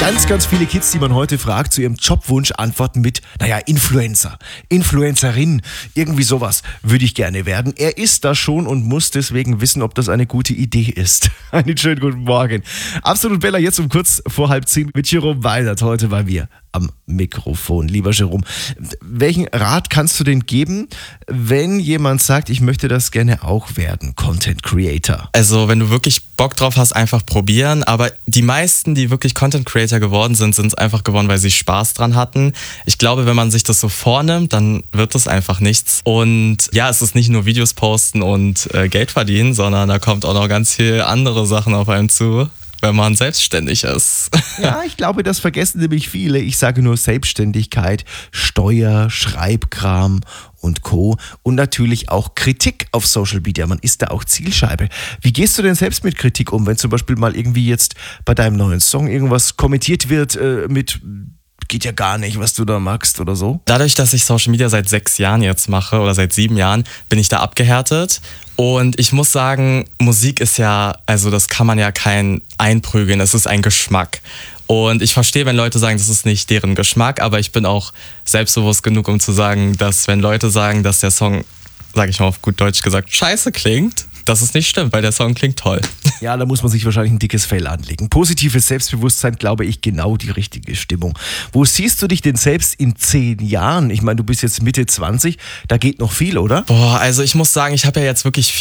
Ganz viele Kids, die man heute fragt, zu ihrem Jobwunsch antworten mit, Influencer, Influencerin, irgendwie sowas würde ich gerne werden. Er ist da schon und muss deswegen wissen, ob das eine gute Idee ist. Einen schönen guten Morgen. Absolut Bella, jetzt um kurz vor 9:30 mit Jerome Weidert heute bei mir am Mikrofon. Lieber Jerome, welchen Rat kannst du denn geben, wenn jemand sagt, ich möchte das gerne auch werden, Content Creator? Also wenn du wirklich Bock drauf hast, einfach probieren. Aber die meisten, die wirklich Content Creator geworden sind, sind es einfach geworden, weil sie Spaß dran hatten. Ich glaube, wenn man sich das so vornimmt, dann wird das einfach nichts. Und ja, es ist nicht nur Videos posten und Geld verdienen, sondern da kommt auch noch ganz viel andere Sachen auf einen zu, wenn man selbstständig ist. Ja, ich glaube, das vergessen nämlich viele. Ich sage nur Selbstständigkeit, Steuer, Schreibkram und Co. Und natürlich auch Kritik auf Social Media. Man ist da auch Zielscheibe. Wie gehst du denn selbst mit Kritik um, wenn zum Beispiel mal irgendwie jetzt bei deinem neuen Song irgendwas kommentiert wird mit geht ja gar nicht, was du da magst oder so? Dadurch, dass ich Social Media seit 6 Jahren jetzt mache oder seit 7 Jahren, bin ich da abgehärtet. Und ich muss sagen, Musik ist ja, also das kann man ja kein einprügeln, es ist ein Geschmack. Und ich verstehe, wenn Leute sagen, das ist nicht deren Geschmack, aber ich bin auch selbstbewusst genug, um zu sagen, dass wenn Leute sagen, dass der Song, sag ich mal auf gut Deutsch gesagt, scheiße klingt, dass es nicht stimmt, weil der Song klingt toll. Ja, da muss man sich wahrscheinlich ein dickes Fell anlegen. Positives Selbstbewusstsein, glaube ich, genau die richtige Stimmung. Wo siehst du dich denn selbst in 10 Jahren? Ich meine, du bist jetzt Mitte 20, da geht noch viel, oder? Boah, also ich muss sagen, ich habe ja jetzt wirklich